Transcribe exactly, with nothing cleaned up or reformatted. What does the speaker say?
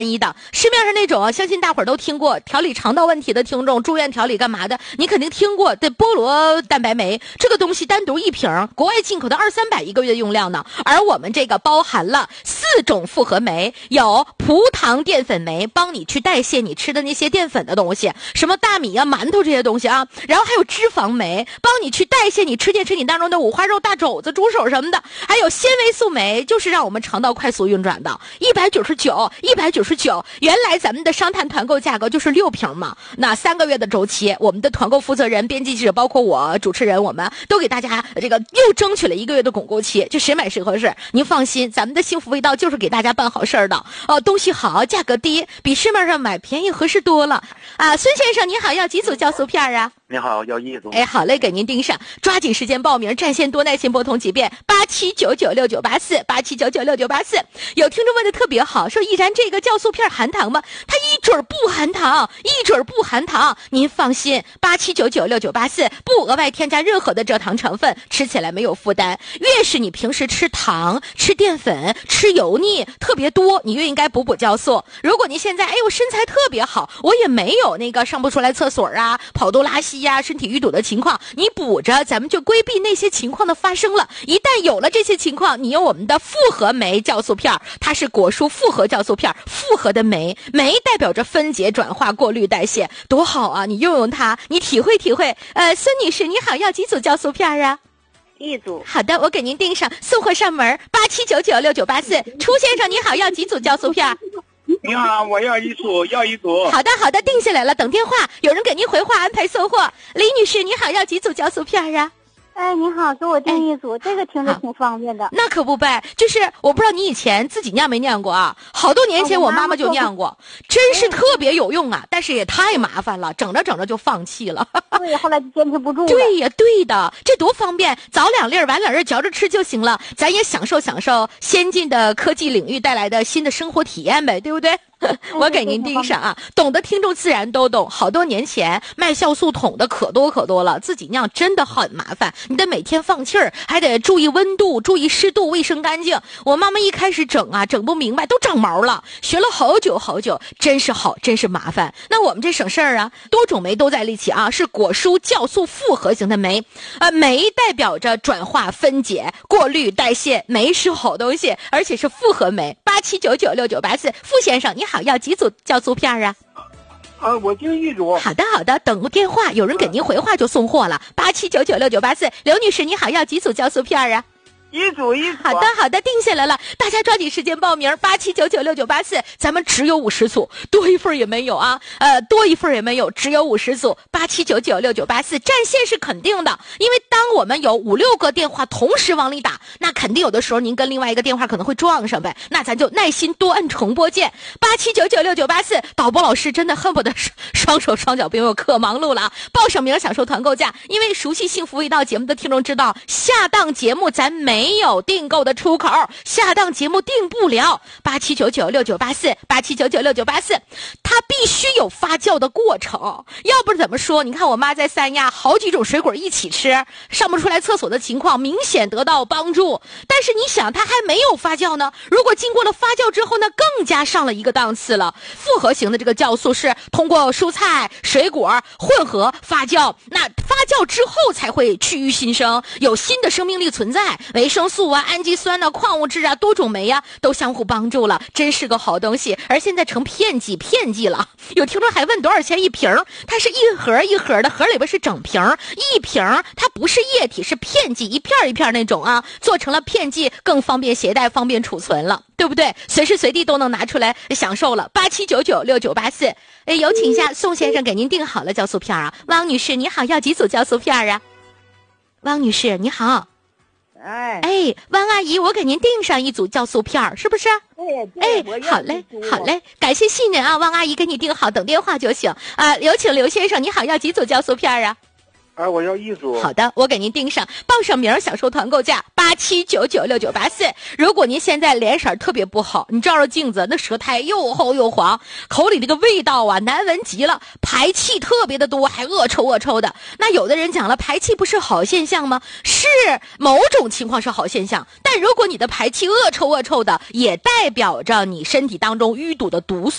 一的，市面上那种啊，相信大伙儿都听过，调理肠道问题的听众住院调理干嘛的，你肯定听过的菠萝蛋白酶这个东西，单独一瓶，国外进口的二三百一个月用量呢，而我们这个包含了四种复合酶，有葡糖淀粉酶，帮你去代谢你吃的那些淀粉的东西，什么大米啊、馒头这些东西啊，然后还有脂肪酶，帮你去代谢你吃进身体当中的五花肉、大肘子、猪手什么的，还有纤维素酶，就是让我们肠道快速运转的，一百九十九，一百九十九，原来咱们的商探团购价格就是六瓶嘛，那三个月的周期，我们的团购负责人、编辑记者，包括我主持人，我们都给大家这个又争取了一个月的巩固期，就谁买谁合适。您放心，咱们的幸福味道就是给大家办好事儿的哦，东西好，价格低，比市面上买便宜合适多了啊！孙先生你好，要几组酵素片啊？ 你好，要一组。 哎，好嘞，给您盯上，抓紧时间报名，占线多耐心拨通几遍，八七九九六九八四，八七九九六九八四。有听众问的特别好，说依然这个酵素片含糖吗？它一准不含糖，一准不含糖。您放心，八七九九六九八四，不额外添加任何的蔗糖成分，吃起来没有负担。越是你平时吃糖、吃淀粉、吃油腻特别多，你越应该补补酵素。如果您现在哎呦身材特别好，我也没有那个上不出来厕所啊、跑肚拉稀呀、身体淤堵的情况，你补着，咱们就规避那些情况的发生了。一旦有了这些情况，你有我们的复合酶酵素片，它是果蔬复合酵素片，复合的酶，酶代表着分解、转化、过滤、代谢，多好啊！你用用它，你体会体会。呃，孙女士你好，要几组酵素片啊？ 一组。 好的，我给您订上，送货上门，八七九九六九八四。楚先生你好，要几组酵素片？ 你好，我要一组，要一组。 好的，好的，定下来了，等电话，有人给您回话安排送货。李女士，你好，要几组酵素片啊？ 哎，你好，给我订一组，哎、这个听着挺方便的。 那可不呗，就是我不知道你以前自己酿没酿过啊？好多年前我妈妈就酿过，哦、真是特别有用啊，但是也太麻烦了，整着整着就放弃了。 对，后来就坚持不住了。 对呀，对的，这多方便，早两粒儿晚两粒儿嚼着吃就行了，咱也享受享受先进的科技领域带来的新的生活体验呗，对不对？我给您盯上啊，懂的听众自然都懂。好多年前卖酵素桶的可多可多了，自己酿真的很麻烦，你得每天放气儿，还得注意温度、注意湿度、卫生干净。我妈妈一开始整啊，整不明白，都长毛了，学了好久好久，真是好，真是麻烦。那我们这省事儿啊，多种酶都在一起啊，是果蔬酵素复合型的酶，呃，酶代表着转化、分解、过滤、代谢，酶是好东西，而且是复合酶。八七九九六九八四，傅先生你好。好，要几组酵素片啊？ 啊，我就一组。 好的，好的，等个电话，有人给您回话就送货了。八七九九六九八四，刘女士，你好，要几组酵素片啊？ 一组一组。 好的，好的，定下来了，大家抓紧时间报名，八七九九六九八四，咱们只有五十组，多一份也没有啊，呃，多一份也没有，只有五十组，八七九九六九八四，占线是肯定的，因为当我们有五六个电话同时往里打，那肯定有的时候您跟另外一个电话可能会撞上呗，那咱就耐心多按重播键，八七九九六九八四，导播老师真的恨不得双手双脚并用，可忙碌了啊！报上名享受团购价，因为熟悉幸福味道节目的听众知道，下档节目咱没。没有订购的出口，下档节目订不了。八七九九六九八四，八七九九六九八四，它必须有发酵的过程，要不怎么说？你看我妈在三亚，好几种水果一起吃，上不出来厕所的情况明显得到帮助。但是你想，它还没有发酵呢。如果经过了发酵之后呢，更加上了一个档次了。复合型的这个酵素是通过蔬菜、水果混合发酵，那发酵之后才会去愈新生，有新的生命力存在。维生素啊、氨基酸啊、矿物质啊、多种酶啊，都相互帮助了，真是个好东西。而现在成片剂片剂了，有听众还问多少钱一瓶？它是一盒一盒的，盒里边是整瓶，一瓶它不是液体，是片剂，一片一片那种啊，做成了片剂，更方便携带，方便储存了，对不对？随时随地都能拿出来享受了。八七九九六九八四，哎，有请一下宋先生给您订好了酵素片啊。汪女士你好，要几组酵素片啊？汪女士你好。 哎哎，汪阿姨，我给您订上一组酵素片，是不是？ 对对， 哎，好嘞，好嘞，感谢信任啊，汪阿姨给你订好，等电话就行啊。有请刘先生，你好，要几组酵素片啊？ 啊，我要一组。 好的，我给您订上，报上名，享受团购价八七九九六九八四。如果您现在脸色特别不好，你照照镜子，那舌苔又厚又黄，口里那个味道啊难闻极了，排气特别的多，还恶臭恶臭的。那有的人讲了，排气不是好现象吗？是，某种情况是好现象，但如果你的排气恶臭恶臭的，也代表着你身体当中淤堵的毒素